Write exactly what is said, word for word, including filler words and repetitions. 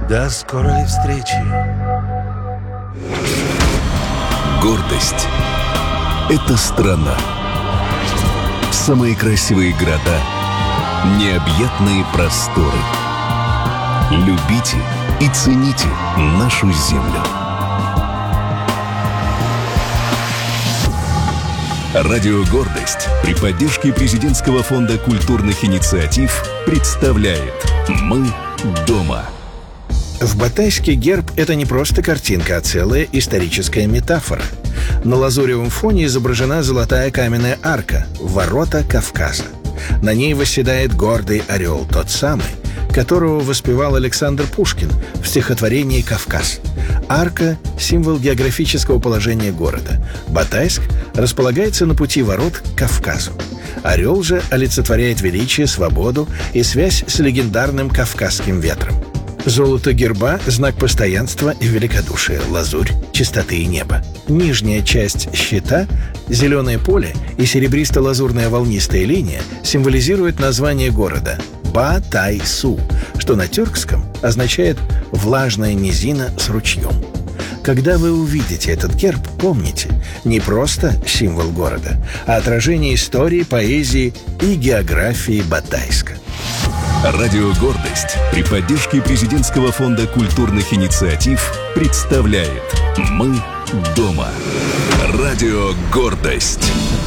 До скорой встречи. Гордость — это страна. Самые красивые города, необъятные просторы. Любите и цените нашу землю. Радио «Гордость» при поддержке Президентского фонда культурных инициатив представляет «Мы дома». В Батайске герб — это не просто картинка, а целая историческая метафора. На лазуревом фоне изображена золотая каменная арка — ворота Кавказа. На ней восседает гордый орел, тот самый, которого воспевал Александр Пушкин в стихотворении «Кавказ». Арка — символ географического положения города. Батайск располагается на пути ворот к Кавказу. Орел же олицетворяет величие, свободу и связь с легендарным кавказским ветром. Золото герба — знак постоянства и великодушия, лазурь — чистоты и неба. Нижняя часть щита, зеленое поле и серебристо-лазурная волнистая линия символизируют название города — Батайсу, что на тюркском означает «влажная низина с ручьем». Когда вы увидите этот герб, помните, не просто символ города, а отражение истории, поэзии и географии Батайска. Радио «Гордость» при поддержке Президентского фонда культурных инициатив представляет «Мы дома». Радио «Гордость».